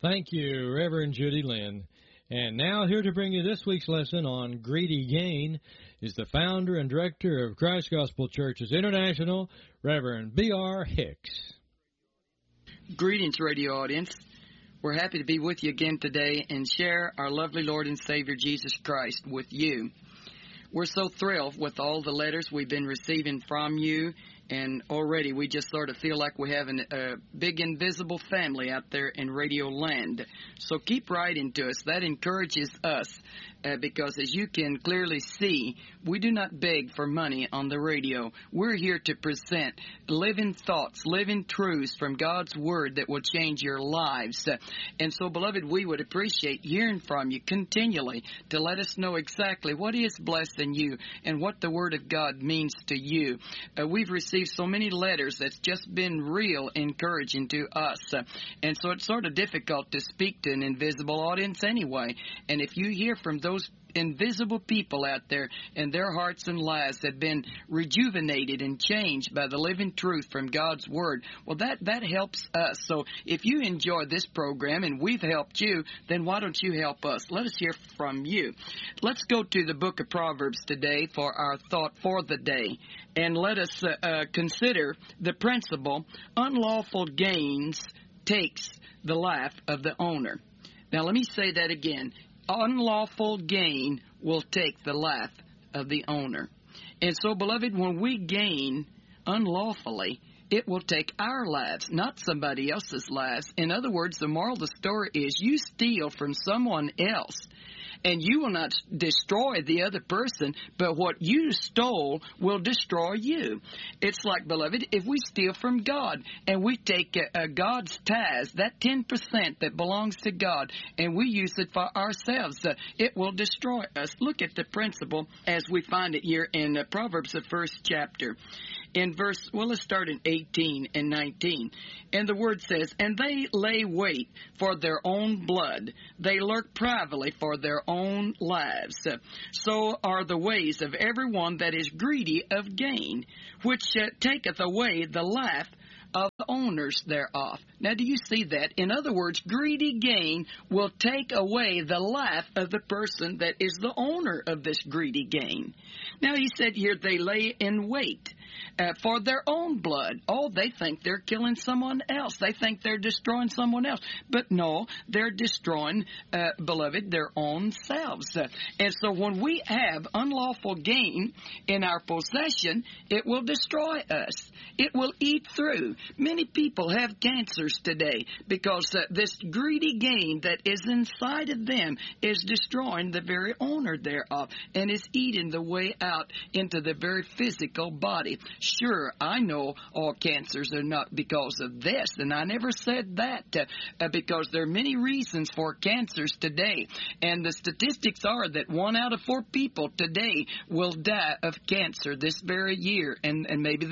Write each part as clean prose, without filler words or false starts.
Thank you, Reverend Judy Lynn. And now here to bring you this week's lesson on greedy gain is the founder and director of Christ Gospel Churches International, Reverend B.R. Hicks. Greetings, radio audience. We're happy to be with you again today and share our lovely Lord and Savior Jesus Christ with you. We're so thrilled with all the letters we've been receiving from you, and already we just sort of feel like we have a big invisible family out there in Radio Land. So keep writing to us. That encourages us because, as you can clearly see, we do not beg for money on the radio. We're here to present living thoughts, living truths from God's Word that will change your lives. And so, beloved, we would appreciate hearing from you continually to let us know exactly what is blessed in you and what the Word of God means to you. We've received so many letters that's just been real encouraging to us. And so it's sort of difficult to speak to an invisible audience anyway. And if you hear from those invisible people out there and their hearts and lives have been rejuvenated and changed by the living truth from God's Word, well, that helps us. So if you enjoy this program and we've helped you, then why don't you help us? Let us hear from you. Let's go to the book of Proverbs today for our thought for the day. And let us consider the principle, unlawful gains takes the life of the owner. Now, let me say that again. Unlawful gain will take the life of the owner. And so, beloved, when we gain unlawfully, it will take our lives, not somebody else's lives. In other words, the moral of the story is you steal from someone else, and you will not destroy the other person, but what you stole will destroy you. It's like, beloved, if we steal from God and we take God's tithes, that 10% that belongs to God, and we use it for ourselves, it will destroy us. Look at the principle as we find it here in Proverbs, the first chapter. In verse, well, let's start in 18 and 19. And the word says, and they lay wait for their own blood. They lurk privately for their own lives. So are the ways of everyone that is greedy of gain, which taketh away the life of the owners thereof. Now, do you see that? In other words, greedy gain will take away the life of the person that is the owner of this greedy gain. Now, he said here, they lay in wait for their own blood. Oh, they think they're killing someone else. They think they're destroying someone else. But no, they're destroying, beloved, their own selves. And so when we have unlawful gain in our possession, it will destroy us. It will eat through. Many people have cancers today because this greedy gain that is inside of them is destroying the very owner thereof and is eating the way out into the very physical body. Sure, I know all cancers are not because of this, and I never said that because there are many reasons for cancers today. And the statistics are that 1 out of 4 people today will die of cancer this very year, and maybe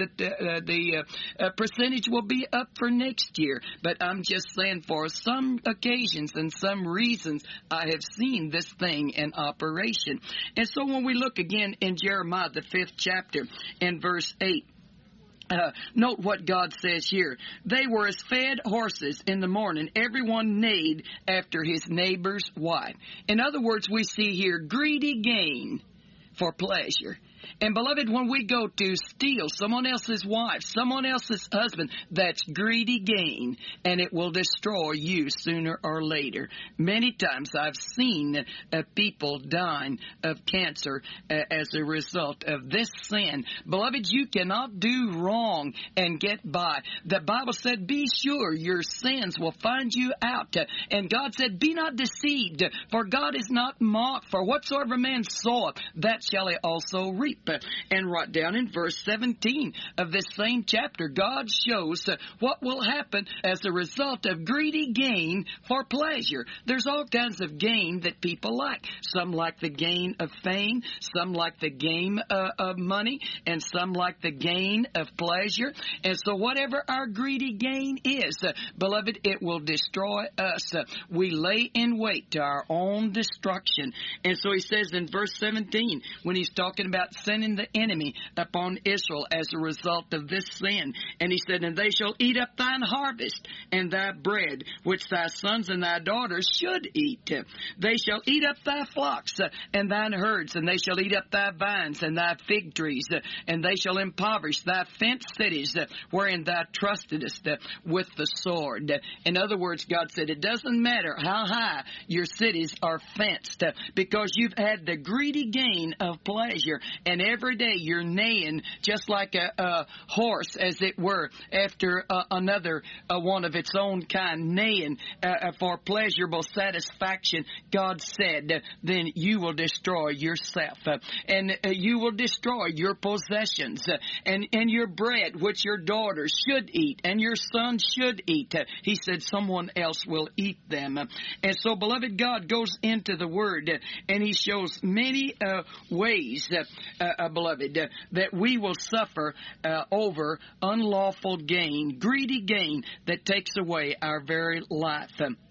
the percentage will be up for next year. But I'm just saying for some occasions and some reasons, I have seen this thing in operation. And so when we look again in Jeremiah, the 5th chapter, in verse 8, note what God says here. They were as fed horses in the morning. Everyone neighed after his neighbor's wife. In other words, we see here greedy gain for pleasure. And, beloved, when we go to steal someone else's wife, someone else's husband, that's greedy gain, and it will destroy you sooner or later. Many times I've seen people dying of cancer as a result of this sin. Beloved, you cannot do wrong and get by. The Bible said, be sure your sins will find you out. And God said, be not deceived, for God is not mocked. For whatsoever man soweth, that shall he also reap. And right down in verse 17 of this same chapter, God shows what will happen as a result of greedy gain for pleasure. There's all kinds of gain that people like. Some like the gain of fame, some like the gain of money, and some like the gain of pleasure. And so whatever our greedy gain is, beloved, it will destroy us. We lay in wait to our own destruction. And so he says in verse 17, when he's talking about sending the enemy upon Israel as a result of this sin. And he said, and they shall eat up thine harvest and thy bread, which thy sons and thy daughters should eat. They shall eat up thy flocks and thine herds, and they shall eat up thy vines and thy fig trees, and they shall impoverish thy fenced cities wherein thou trustedest with the sword. In other words, God said, it doesn't matter how high your cities are fenced, because you've had the greedy gain of pleasure, and every day you're neighing just like a horse, as it were, after another one of its own kind, neighing for pleasurable satisfaction. God said, then you will destroy yourself, and you will destroy your possessions, and your bread, which your daughters should eat, and your sons should eat. He said someone else will eat them. And so, beloved, God goes into the Word, and He shows many ways, beloved, that we will suffer over unlawful gain, greedy gain that takes away our very life.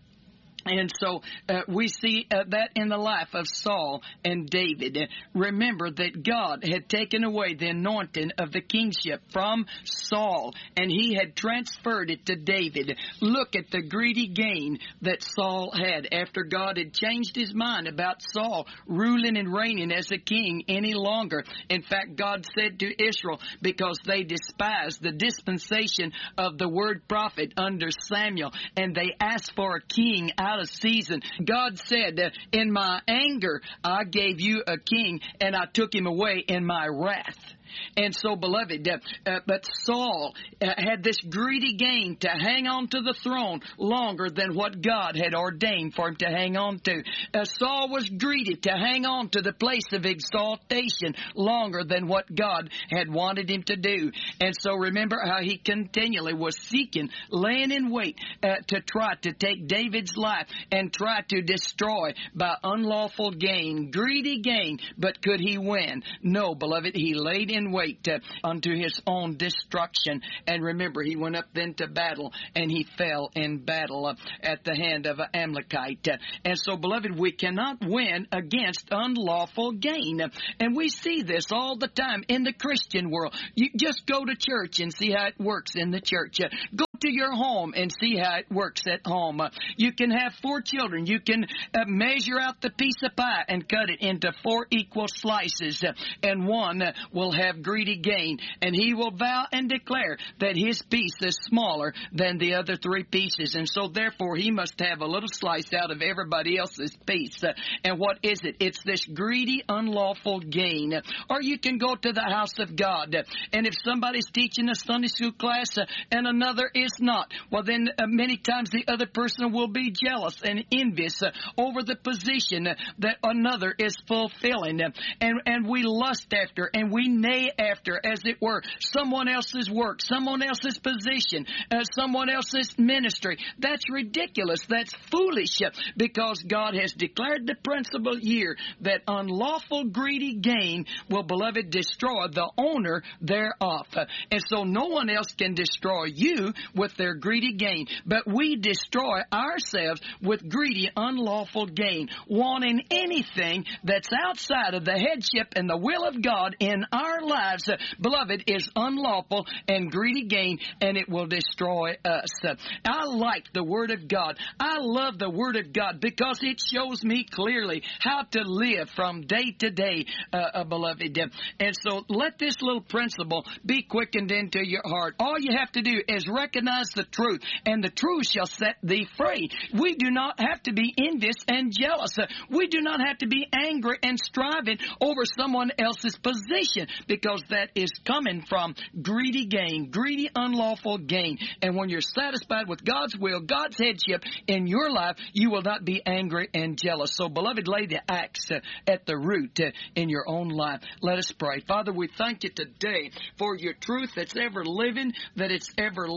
And so we see that in the life of Saul and David. Remember that God had taken away the anointing of the kingship from Saul, and He had transferred it to David. Look at the greedy gain that Saul had after God had changed His mind about Saul ruling and reigning as a king any longer. In fact, God said to Israel, because they despised the dispensation of the word prophet under Samuel, and they asked for a king out of season, God said, in my anger I gave you a king, and I took him away in my wrath. And so, beloved, but Saul had this greedy gain to hang on to the throne longer than what God had ordained for him to hang on to. Saul was greedy to hang on to the place of exaltation longer than what God had wanted him to do. And so remember how he continually was seeking, laying in wait to try to take David's life and try to destroy by unlawful gain, greedy gain. But could he win? No, beloved, he laid in wait unto his own destruction. And remember, he went up then to battle, and he fell in battle at the hand of an Amalekite. And so, beloved, we cannot win against unlawful gain. And we see this all the time in the Christian world. You just go to church and see how it works in the church. Go to your home and see how it works at home. You can have 4 children. You can measure out the piece of pie and cut it into 4 equal slices, and one will have greedy gain, and he will vow and declare that his piece is smaller than the other 3 pieces, and so therefore he must have a little slice out of everybody else's piece. And what is it? It's this greedy, unlawful gain. Or you can go to the house of God, and if somebody's teaching a Sunday school class and another is not, well then many times the other person will be jealous and envious over the position that another is fulfilling, and we lust after and we neigh after, as it were, someone else's work, someone else's position, someone else's ministry. That's ridiculous. That's foolish, because God has declared the principle here that unlawful greedy gain will, beloved, destroy the owner thereof. And so no one else can destroy you with their greedy gain, but we destroy ourselves with greedy, unlawful gain, wanting anything that's outside of the headship and the will of God in our lives, beloved, is unlawful and greedy gain, and it will destroy us. I like the Word of God. I love the Word of God because it shows me clearly how to live from day to day, beloved. And so let this little principle be quickened into your heart. All you have to do is recognize the truth, and the truth shall set thee free. We do not have to be envious and jealous. We do not have to be angry and striving over someone else's position, because that is coming from greedy gain, greedy, unlawful gain. And when you're satisfied with God's will, God's headship in your life, you will not be angry and jealous. So, beloved, lay the axe at the root in your own life. Let us pray. Father, we thank you today for your truth that's ever living, that it's ever light,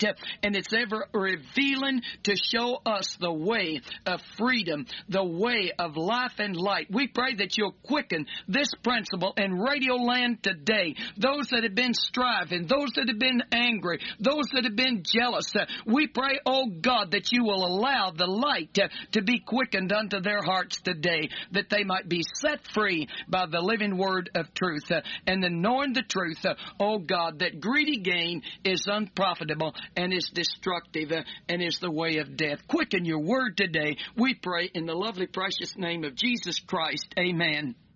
light, and it's ever revealing to show us the way of freedom, the way of life and light. We pray that you'll quicken this principle in Radio Land today. Those that have been striving, those that have been angry, those that have been jealous, we pray, oh God, that you will allow the light to be quickened unto their hearts today, that they might be set free by the living word of truth. And then knowing the truth, oh God, that greedy gain is unprofitable and is destructive and is the way of death. Quicken your word today, we pray in the lovely precious name of Jesus Christ. Amen.